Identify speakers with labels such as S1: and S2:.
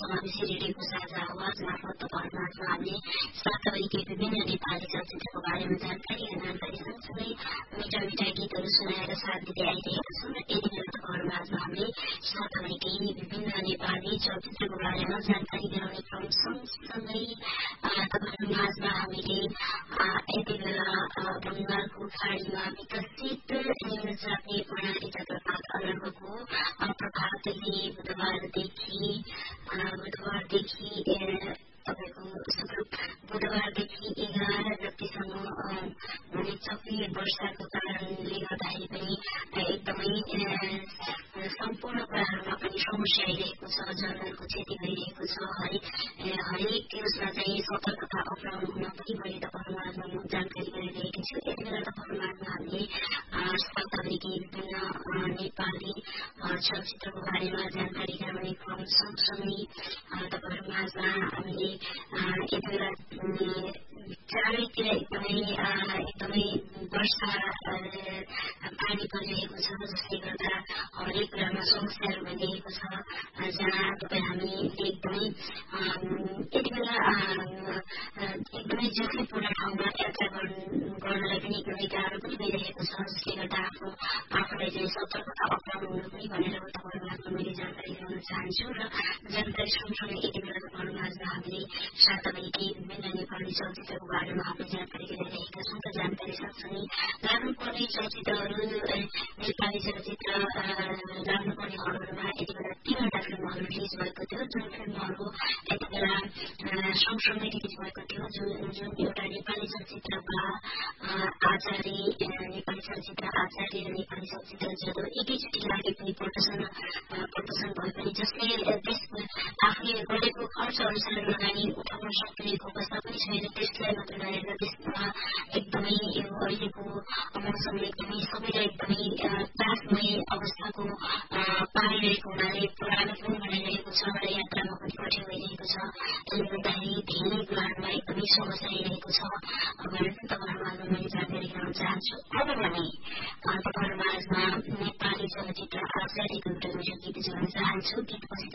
S1: समावेशी रेडियोको साझा आवाज मार्फत तपाईहरुमाझ हामीले साताभरिकै विभिन्न नेपाली चलचित्रको बारेमा जानकारी सँगसँगै मिठा मिठा गीतहरू सुनाएर साथ दिँदै आइरहेका छौं र यति बेला तपाईहरुमाझ हामीले साताभरिकै विभिन्न नेपाली चलचित्रको बारेमा जानकारी गराउने क्रम सँगसँगै तपाईहरुमाझमा हामीले यति बेला बंगालको खाडीमा विकसित जातीय प्रणाली चक्रवात अरबको प्रभावले बुधबारदेखि तपाईको बुधबारदेखि 11 गतेसम्म हुने चक्रीय वर्षाको कारणले गर्दाखेरि पनि एकदमै सम्पूर्ण कुराहरुमा पनि समस्या आइरहेको छ, जनधनको क्षति भइरहेको छ। हरेक यसमा चाहिँ सतर्कता अपनाउनु हुन पनि मैले तपाईहरुमाझमा जानकारी गराइरहेकी छु। यति बेला तपाईहरुमाझमा हामीले साताभरिकै विभिन्न नेपाली चलचित्रको बारेमा जानकारी गराउने क्रम सँगसँगै तपाईहरुमाझमा हामीले यति बेला चारैतिर एकदमै वर्षा पानी परिरहेको छ, जसले गर्दा हरेक कुरामा समस्याहरू भइरहेको छ। जहाँ तपाईँ हामीले यति बेला एकदमै जोखिमपूर्ण ठाउँमा यात्रा गर्नलाई पनि एकदमै गाह्रो पनि भइरहेको छ, जसले गर्दा आफूलाई चाहिँ सतर्कता अपनाउनु हुनु पनि भनेर तपाईहरुमाझमा मैले जानकारी गराउन चाहन्छु। र जानकारी सँगसँगै यति बेला तपाईहरुमाझमा हामीले साताभरिकै विभिन्न नेपाली चलचित्रको बारेमा हामीले जानकारी गराइरहेका छौं। र जानकारी सँगसँगै लाग्नुपर्ने चलचित्रहरू नेपाली चलचित्र लाग्नुपर्ने हलहरूमा यति बेला 3वटा फिल्महरू रिलिज भएको थियो, जुन फिल्महरू यति बेला सँगसँगै रिलिज भएको थियो। जुन एउटा नेपाली चलचित्र आचार्य र नेपाली चलचित्र जदो एकैचोटि लागि पनि प्रदर्शन भए पनि जसले आफूले गरेको खर्च अनुसार लगानी उठाउन सकिएको अवस्था पनि छैन, त्यसलाई मात्र रहेर त्यसमा एकदमै अहिलेको मौसमले एकदमै सबैलाई एकदमै त्रासमय अवस्थाको पारिरहेको हुनाले पुरानो पनि बनाइरहेको छ र यात्रामा पनि कठिन भइरहेको छ। त्यसले गर्दाखेरि धेरै कुराहरूमा एकदमै समस्या आइरहेको छ भनेर तपाईहरुमाझमा मैले जानकारी गराउन चाहन्छु। अब भने तपाईहरुमाझमा नेपाली चलचित्र आचार्यको एउटा गीत जोड्न चाहन्छु। गीतपछि